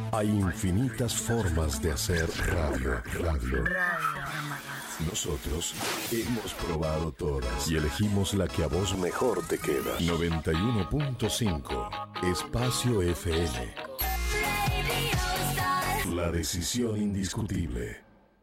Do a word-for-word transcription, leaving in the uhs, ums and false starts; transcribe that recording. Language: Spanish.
Hay infinitas formas de hacer radio. Radio. Nosotros hemos probado todas y elegimos la que a vos mejor te queda. noventa y uno punto cinco Espacio F M. La decisión indiscutible.